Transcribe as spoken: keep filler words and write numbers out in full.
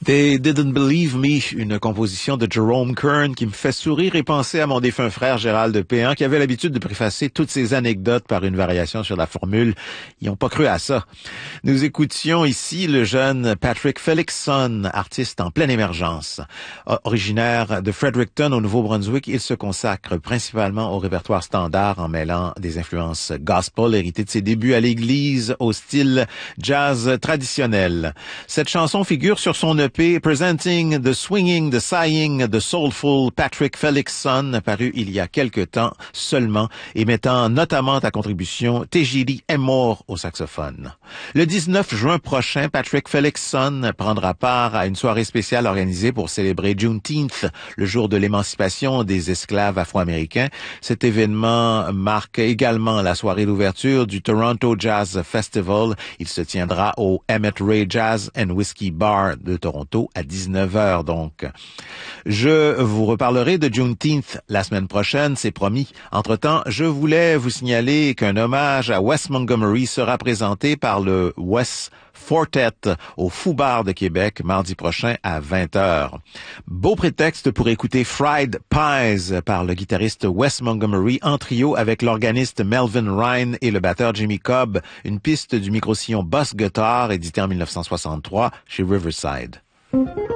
They Didn't Believe Me, une composition de Jerome Kern qui me fait sourire et penser à mon défunt frère Gérald Péan qui avait l'habitude de préfacer toutes ses anecdotes par une variation sur la formule « Ils n'ont pas cru à ça ». Nous écoutions ici le jeune Patrick Felixson, artiste en pleine émergence. Originaire de Fredericton au Nouveau-Brunswick, il se consacre principalement au répertoire standard en mêlant des influences gospel héritées de ses débuts à l'église au style jazz traditionnel. Cette chanson figure sur son E P Presenting the Swinging, the Sighing, the Soulful Patrick Felixson, paru il y a quelque temps seulement et mettant notamment à contribution Tejiri Emor au saxophone. Le dix-neuf juin prochain, Patrick Felixson prendra part à une soirée spéciale organisée pour célébrer Juneteenth, le jour de l'émancipation des esclaves afro-américains. Cet événement marque également la soirée d'ouverture du Toronto Jazz Festival. Il se tiendra au Emmett Ray Jazz and Whiskey Bar de Toronto à dix-neuf heures donc. Je vous reparlerai de Juneteenth la semaine prochaine, c'est promis. Entre-temps, je voulais vous signaler qu'un hommage à Wes Montgomery sera présenté par le Wes Fortet au Fou Bar de Québec mardi prochain à vingt heures. Beau prétexte pour écouter Fried Pies par le guitariste Wes Montgomery en trio avec l'organiste Melvin Ryan et le batteur Jimmy Cobb, une piste du micro-sillon Boss Guitar édité en mille neuf cent soixante-trois chez Riverside. Thank you.